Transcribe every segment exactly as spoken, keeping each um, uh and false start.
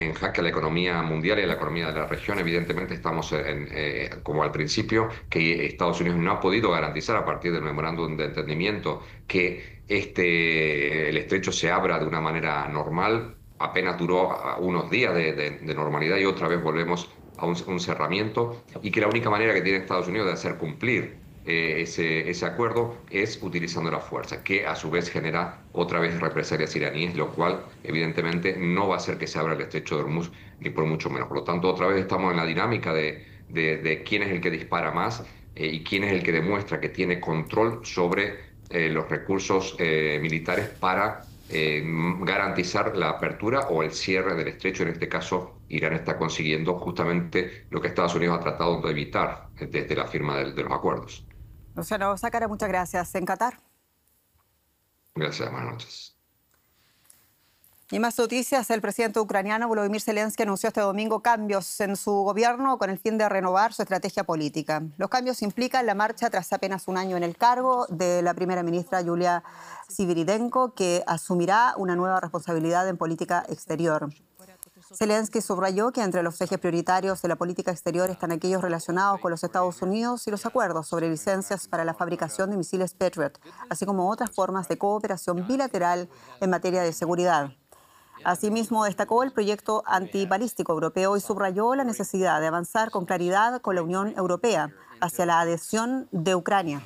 en jaque a la economía mundial y a la economía de la región. Evidentemente estamos en, eh, como al principio, que Estados Unidos no ha podido garantizar a partir del memorándum de entendimiento que este, el estrecho se abra de una manera normal. Apenas duró ah, unos días de, de- de normalidad y otra vez volvemos a un, un cerramiento, y que la única manera que tiene Estados Unidos de hacer cumplir eh, ese, ese acuerdo es utilizando la fuerza, que a su vez genera otra vez represalias iraníes, lo cual evidentemente no va a hacer que se abra el estrecho de Hormuz, ni por mucho menos. Por lo tanto, otra vez estamos en la dinámica de, de, de quién es el que dispara más eh, y quién es el que demuestra que tiene control sobre eh, los recursos eh, militares para eh, garantizar la apertura o el cierre del estrecho. En este caso, Irán está consiguiendo justamente lo que Estados Unidos ha tratado de evitar desde la firma de, de los acuerdos. Luciano Sácara, muchas gracias. En Qatar. Gracias, buenas noches. Y más noticias, el presidente ucraniano Volodymyr Zelensky anunció este domingo cambios en su gobierno con el fin de renovar su estrategia política. Los cambios implican la marcha tras apenas un año en el cargo de la primera ministra Yulia Sviridenko, que asumirá una nueva responsabilidad en política exterior. Zelensky subrayó que entre los ejes prioritarios de la política exterior están aquellos relacionados con los Estados Unidos y los acuerdos sobre licencias para la fabricación de misiles Patriot, así como otras formas de cooperación bilateral en materia de seguridad. Asimismo, destacó el proyecto antibalístico europeo y subrayó la necesidad de avanzar con claridad con la Unión Europea hacia la adhesión de Ucrania.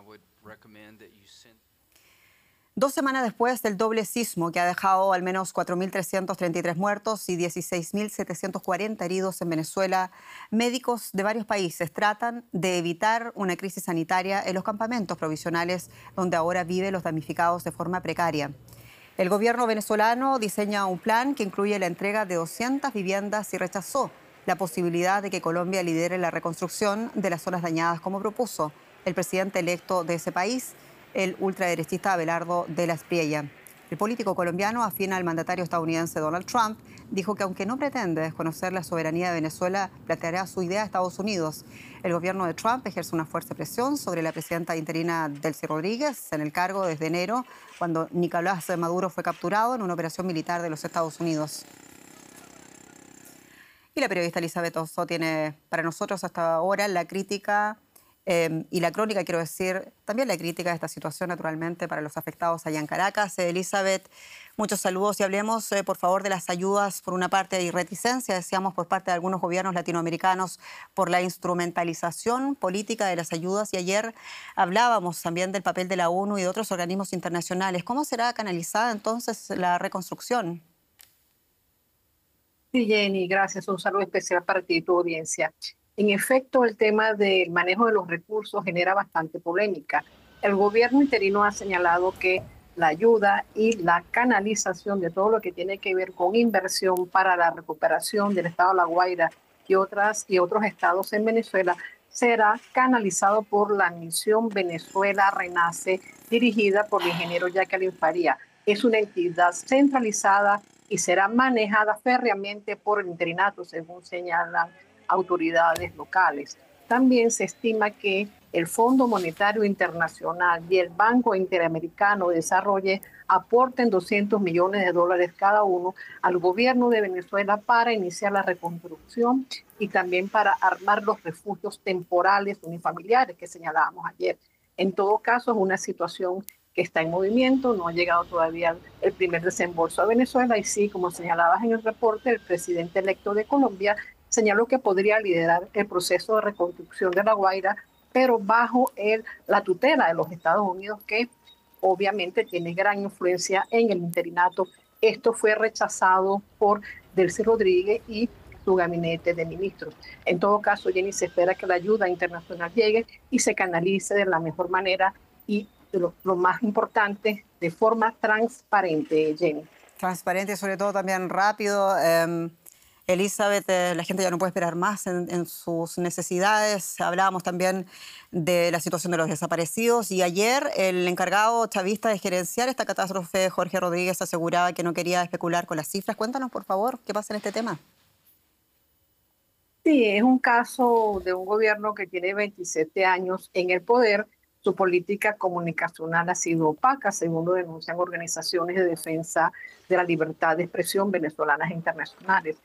Dos semanas después del doble sismo que ha dejado al menos cuatro mil trescientos treinta y tres muertos y dieciséis mil setecientos cuarenta heridos en Venezuela, médicos de varios países tratan de evitar una crisis sanitaria en los campamentos provisionales donde ahora viven los damnificados de forma precaria. El gobierno venezolano diseña un plan que incluye la entrega de doscientas viviendas y rechazó la posibilidad de que Colombia lidere la reconstrucción de las zonas dañadas como propuso el presidente electo de ese país, el ultraderechista Abelardo de la Espriella. El político colombiano, afín al mandatario estadounidense Donald Trump, dijo que aunque no pretende desconocer la soberanía de Venezuela, planteará su idea a Estados Unidos. El gobierno de Trump ejerce una fuerte presión sobre la presidenta interina Delcy Rodríguez en el cargo desde enero, cuando Nicolás Maduro fue capturado en una operación militar de los Estados Unidos. Y la periodista Elizabeth Osso tiene para nosotros hasta ahora la crítica eh, y la crónica, quiero decir, también la crítica de esta situación, naturalmente, para los afectados allá en Caracas. Eh, Elizabeth, muchos saludos y hablemos, eh, por favor, de las ayudas. Por una parte hay reticencia, decíamos, por parte de algunos gobiernos latinoamericanos por la instrumentalización política de las ayudas. Y ayer hablábamos también del papel de la ONU y de otros organismos internacionales. ¿Cómo será canalizada entonces la reconstrucción? Sí, Jenny, gracias. Un saludo especial para ti y tu audiencia. En efecto, el tema del manejo de los recursos genera bastante polémica. El gobierno interino ha señalado que la ayuda y la canalización de todo lo que tiene que ver con inversión para la recuperación del estado de La Guaira y, otras, y otros estados en Venezuela será canalizado por la misión Venezuela Renace, dirigida por el ingeniero Jacqueline Faría. Es una entidad centralizada y será manejada férreamente por el interinato, según señalan autoridades locales. También se estima que el Fondo Monetario Internacional y el Banco Interamericano de Desarrollo aporten doscientos millones de dólares cada uno al gobierno de Venezuela para iniciar la reconstrucción y también para armar los refugios temporales unifamiliares que señalábamos ayer. En todo caso, es una situación que está en movimiento, no ha llegado todavía el primer desembolso a Venezuela y sí, como señalabas en el reporte, el presidente electo de Colombia señaló que podría liderar el proceso de reconstrucción de La Guaira, pero bajo el, la tutela de los Estados Unidos, que obviamente tiene gran influencia en el interinato. Esto fue rechazado por Delcy Rodríguez y su gabinete de ministros. En todo caso, Jenny, se espera que la ayuda internacional llegue y se canalice de la mejor manera y lo, lo más importante, de forma transparente, Jenny. Transparente y sobre todo también rápido. Eh, Elizabeth, eh, la gente ya no puede esperar más en, en sus necesidades. Hablábamos también de la situación de los desaparecidos y ayer el encargado chavista de gerenciar esta catástrofe, Jorge Rodríguez, aseguraba que no quería especular con las cifras. Cuéntanos, por favor, qué pasa en este tema. Sí, es un caso de un gobierno que tiene veintisiete años en el poder. Su política comunicacional ha sido opaca, según lo denuncian organizaciones de defensa de la libertad de expresión venezolanas e internacionales.